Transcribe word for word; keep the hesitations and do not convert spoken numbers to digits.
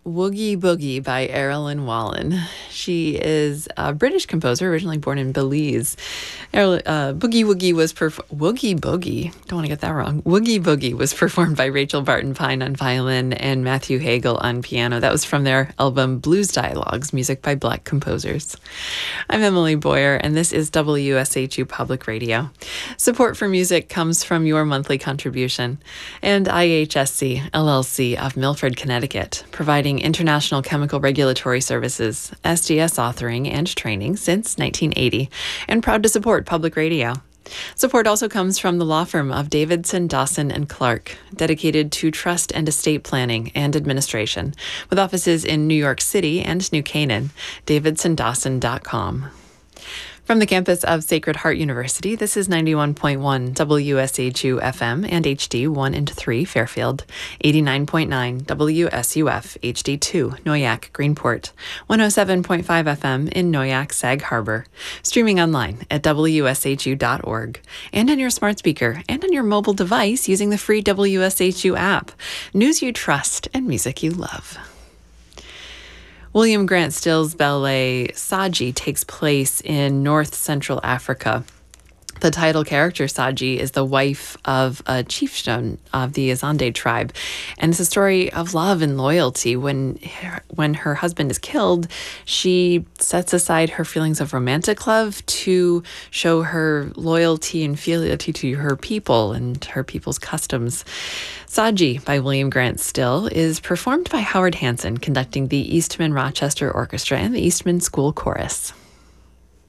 Woogie Boogie by Erilyn Wallen. She is a British composer, originally born in Belize. Eril, uh, Boogie Woogie was perf- Woogie Boogie. Don't want to get that wrong. Woogie Boogie was performed by Rachel Barton Pine on violin and Matthew Hagel on piano. That was from their album Blues Dialogues, music by Black composers. I'm Emily Boyer, and this is W S H U Public Radio. Support for music comes from your monthly contribution, and I H S C, L L C of Milford, Connecticut, providing international chemical regulatory services, S G S authoring and training since nineteen eighty, and proud to support public radio. Support also comes from the law firm of Davidson, Dawson and Clark, dedicated to trust and estate planning and administration, with offices in New York City and New Canaan, davidson dawson dot com. From the campus of Sacred Heart University, this is ninety-one point one W S H U F M and H D one and three Fairfield, eighty-nine point nine W S U F H D two Noyak Greenport, one oh seven point five F M in Noyak Sag Harbor, streaming online at W S H U dot org, and on your smart speaker and on your mobile device using the free W S H U app. News you trust and music you love. William Grant Still's ballet Saji takes place in North Central Africa. The title character, Saji, is the wife of a chieftain of the Azande tribe, and it's a story of love and loyalty. When her, when her husband is killed, she sets aside her feelings of romantic love to show her loyalty and fealty to her people and her people's customs. Saji by William Grant Still is performed by Howard Hanson, conducting the Eastman Rochester Orchestra and the Eastman School Chorus.